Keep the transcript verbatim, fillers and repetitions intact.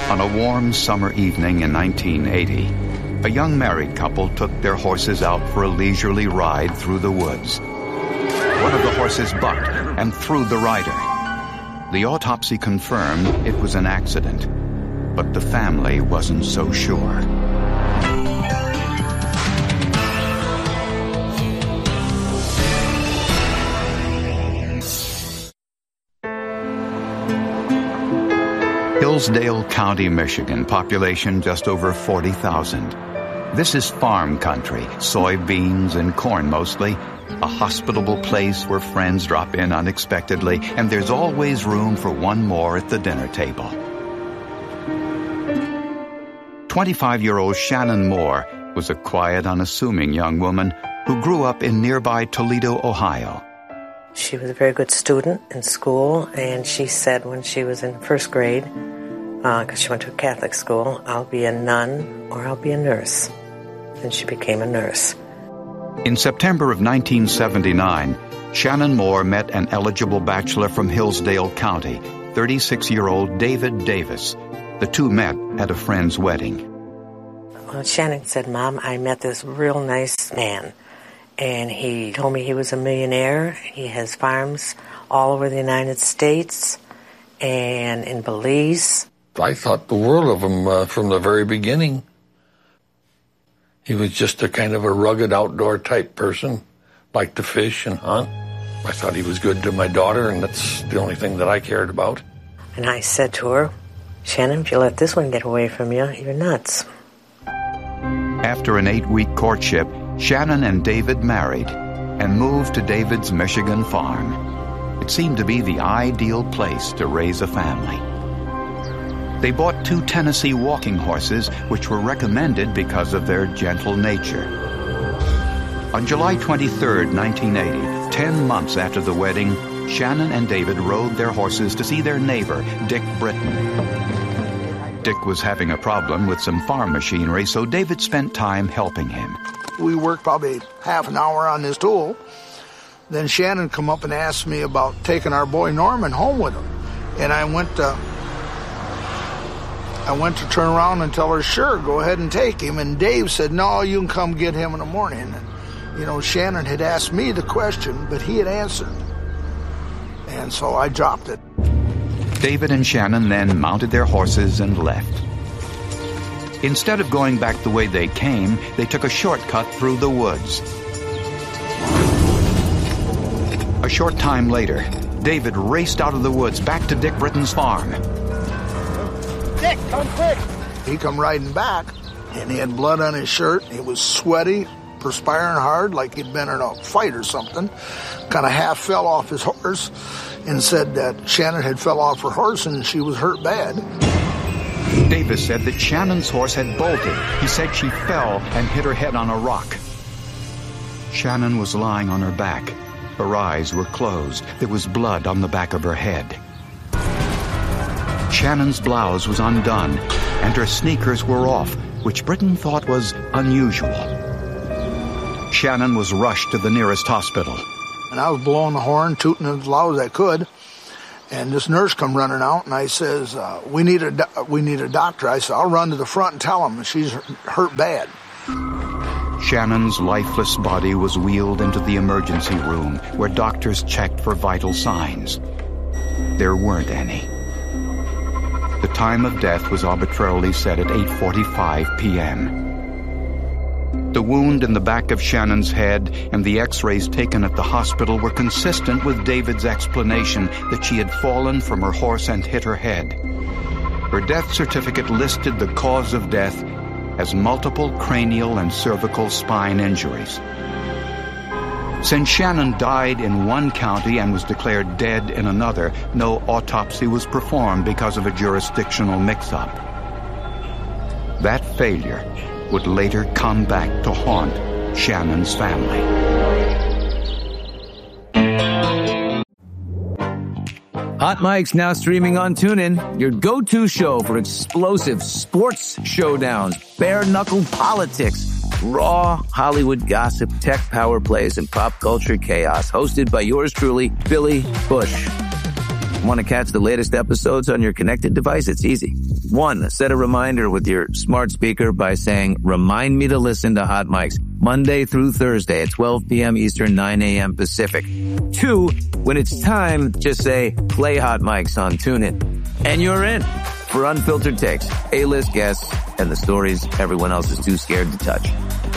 On a warm summer evening in nineteen eighty, a young married couple took their horses out for a leisurely ride through the woods. One of the horses bucked and threw the rider. The autopsy confirmed it was an accident, but the family wasn't so sure. Hillsdale County, Michigan, population just over forty thousand. This is farm country, soybeans and corn mostly, a hospitable place where friends drop in unexpectedly, and there's always room for one more at the dinner table. twenty-five-year-old Shannon Moore was a quiet, unassuming young woman who grew up in nearby Toledo, Ohio. She was a very good student in school, and she said when she was in first grade, because uh, she went to a Catholic school, I'll be a nun or I'll be a nurse. And she became a nurse. In September of nineteen seventy-nine, Shannon Moore met an eligible bachelor from Hillsdale County, thirty-six-year-old David Davis. The two met at a friend's wedding. Well, Shannon said, Mom, I met this real nice man. And he told me he was a millionaire. He has farms all over the United States and in Belize. I thought the world of him uh, from the very beginning. He was just a kind of a rugged outdoor type person, liked to fish and hunt. I thought he was good to my daughter, and that's the only thing that I cared about. And I said to her, Shannon, if you let this one get away from you, you're nuts. After an eight-week courtship, Shannon and David married and moved to David's Michigan farm. It seemed to be the ideal place to raise a family. They bought two Tennessee walking horses, which were recommended because of their gentle nature. On July twenty-third, nineteen eighty, ten months after the wedding, Shannon and David rode their horses to see their neighbor, Dick Britton. Dick was having a problem with some farm machinery, so David spent time helping him. We worked probably half an hour on this tool. Then Shannon come up and asked me about taking our boy Norman home with him. And I went to, I went to turn around and tell her, sure, go ahead and take him. And Dave said, no, you can come get him in the morning. And, you know, Shannon had asked me the question, but he had answered. And so I dropped it. David and Shannon then mounted their horses and left. Instead of going back the way they came, they took a shortcut through the woods. A short time later, David raced out of the woods back to Dick Britton's farm. Dick, come quick! He come riding back, and he had blood on his shirt. He was sweaty, perspiring hard, like he'd been in a fight or something. Kind of half fell off his horse and said that Shannon had fell off her horse and she was hurt bad. Davis said that Shannon's horse had bolted. He said she fell and hit her head on a rock. Shannon was lying on her back. Her eyes were closed. There was blood on the back of her head. Shannon's blouse was undone, and her sneakers were off, which Britton thought was unusual. Shannon was rushed to the nearest hospital. And I was blowing the horn, tooting as loud as I could. And this nurse come running out, and I says, uh, we need a do- we need a doctor. I said, I'll run to the front and tell him she's hurt bad. Shannon's lifeless body was wheeled into the emergency room, where doctors checked for vital signs. There weren't any. The time of death was arbitrarily set at eight forty-five p.m. The wound in the back of Shannon's head and the x-rays taken at the hospital were consistent with David's explanation that she had fallen from her horse and hit her head. Her death certificate listed the cause of death as multiple cranial and cervical spine injuries. Since Shannon died in one county and was declared dead in another, no autopsy was performed because of a jurisdictional mix-up. That failure would later come back to haunt Shannon's family. Hot Mike's now streaming on TuneIn, your go-to show for explosive sports showdowns, bare-knuckle politics, raw Hollywood gossip, tech power plays, and pop culture chaos. Hosted by yours truly, Billy Bush. Want to catch the latest episodes on your connected device? It's easy. One, set a reminder with your smart speaker by saying, remind me to listen to Hot Mics Monday through Thursday at twelve p.m. Eastern, nine a.m. Pacific. Two, when it's time, just say, play Hot Mics on TuneIn. And you're in for unfiltered takes, A-list guests, and the stories everyone else is too scared to touch.